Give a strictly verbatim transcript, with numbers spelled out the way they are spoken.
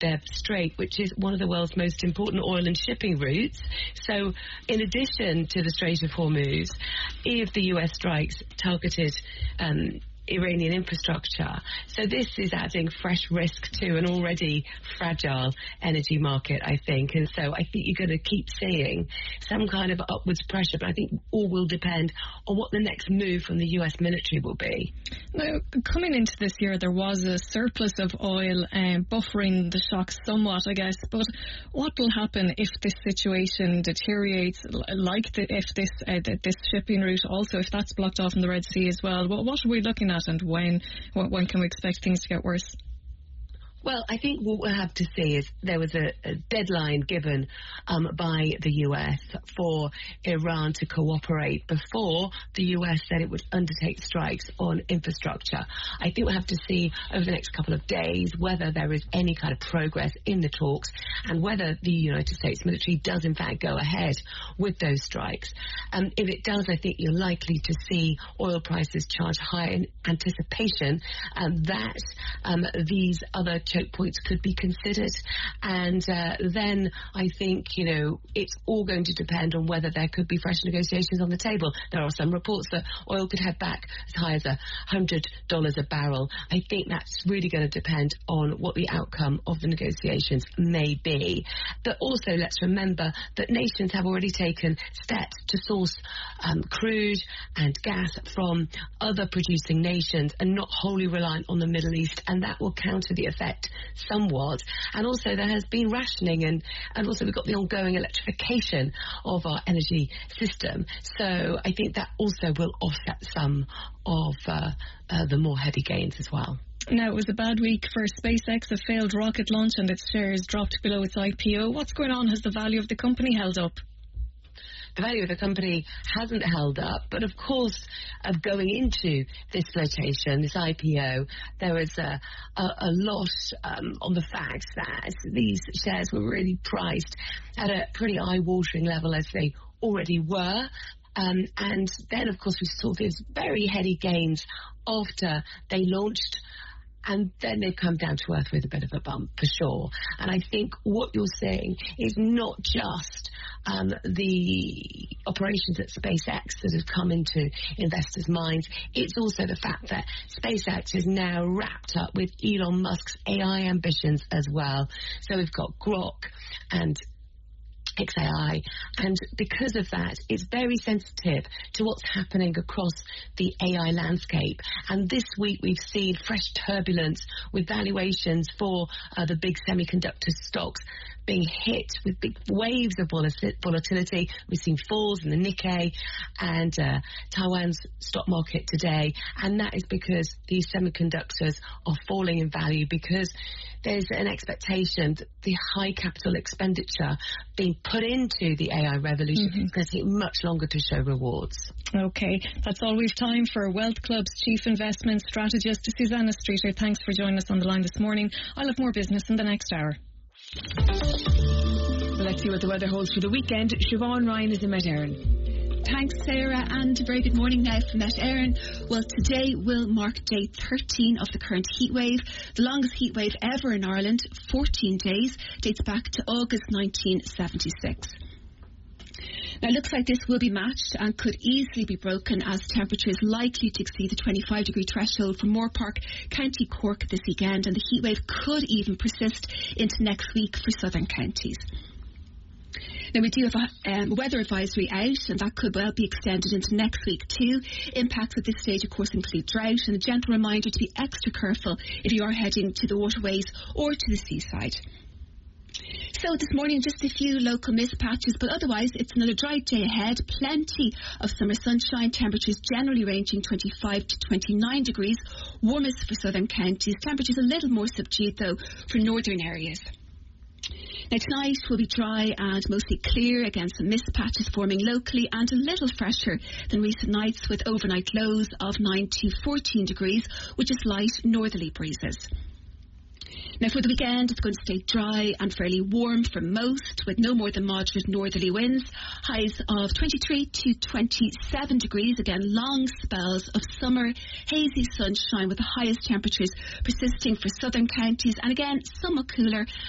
Bev Strait, which is one of the world's most important oil and shipping routes. So in addition to the Strait of Hormuz, if the U S strikes targeted um, Iranian infrastructure. So this is adding fresh risk to an already fragile energy market, I think. And so I think you're going to keep seeing some kind of upwards pressure, but I think all will depend on what the next move from the U S military will be. Now, coming into this year, there was a surplus of oil um, buffering the shocks somewhat, I guess. But what will happen if this situation deteriorates, like the, if this uh, this shipping route also, if that's blocked off in the Red Sea as well? What, what are we looking at, and when when can we expect things to get worse? Well, I think what we'll have to see is there was a, a deadline given um, by the U S for Iran to cooperate before the U S said it would undertake strikes on infrastructure. I think we'll have to see over the next couple of days whether there is any kind of progress in the talks and whether the United States military does in fact go ahead with those strikes. Um, if it does, I think you're likely to see oil prices charge higher in anticipation um, that um, these other choke points could be considered, and uh, then I think, you know, it's all going to depend on whether there could be fresh negotiations on the table. There are some reports that oil could head back as high as one hundred dollars a barrel. I think that's really going to depend on what the outcome of the negotiations may be. But also let's remember that nations have already taken steps to source um, crude and gas from other producing nations and not wholly reliant on the Middle East, and that will counter the effect somewhat. And also there has been rationing, and, and also we've got the ongoing electrification of our energy system. So I think that also will offset some of uh, uh, the more heavy gains as well. Now, it was a bad week for SpaceX, a failed rocket launch, and its shares dropped below its I P O. What's going on? Has the value of the company held up? The value of the company hasn't held up, but of course, of going into this flotation, this I P O, there was a, a, a lot um, on the fact that these shares were really priced at a pretty eye-watering level as they already were. Um, and then, of course, we saw these very heady gains after they launched. And then they've come down to earth with a bit of a bump, for sure. And I think what you're seeing is not just um, the operations at SpaceX that have come into investors' minds. It's also the fact that SpaceX is now wrapped up with Elon Musk's A I ambitions as well. So we've got Grok and X A I, and because of that, it's very sensitive to what's happening across the A I landscape. And this week we've seen fresh turbulence with valuations for uh, the big semiconductor stocks being hit with big waves of volatility. We've seen falls in the Nikkei and uh, Taiwan's stock market today, and that is because these semiconductors are falling in value because there's an expectation that the high capital expenditure being put into the A I revolution mm-hmm. is going to take much longer to show rewards. Okay, that's all we've time for. Wealth Club's Chief Investment Strategist, Susanna Streeter, thanks for joining us on the line this morning. I'll have more business in the next hour. Let's see what the weather holds for the weekend. Siobhan Ryan is in Met Éireann. Thanks, Sarah, and a very good morning now from Met Éireann. Well, today will mark day thirteen of the current heatwave, the longest heatwave ever in Ireland, fourteen days, dates back to August nineteen seventy-six. Now, it looks like this will be matched and could easily be broken as temperatures likely to exceed the twenty-five degree threshold for Moorpark, County Cork this weekend, and the heatwave could even persist into next week for southern counties. Now, we do have a um, weather advisory out, and that could well be extended into next week too. Impacts at this stage, of course, include drought, and a gentle reminder to be extra careful if you are heading to the waterways or to the seaside. So this morning, just a few local mist patches, but otherwise it's another dry day ahead. Plenty of summer sunshine, temperatures generally ranging twenty-five to twenty-nine degrees. Warmest for southern counties. Temperatures a little more subdued, though, for northern areas. Now, tonight will be dry and mostly clear, again some mist patches forming locally and a little fresher than recent nights with overnight lows of nine to fourteen degrees, with just light northerly breezes. Now, for the weekend, it's going to stay dry and fairly warm for most, with no more than moderate northerly winds. Highs of twenty-three to twenty-seven degrees. Again, long spells of summer, hazy sunshine with the highest temperatures persisting for southern counties. And again, somewhat cooler